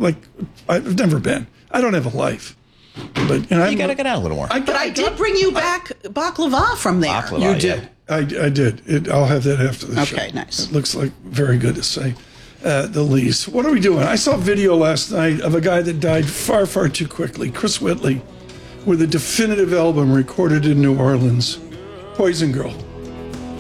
Like, I've never been. I don't have a life. But You got to get out a little more. But I did bring you back baklava from there. Baklava, You did. I did. I'll have that after the show. Okay, nice. It looks like very good to say the least. What are we doing? I saw a video last night of a guy that died far, far too quickly, Chris Whitley, with a definitive album recorded in New Orleans, Poison Girl.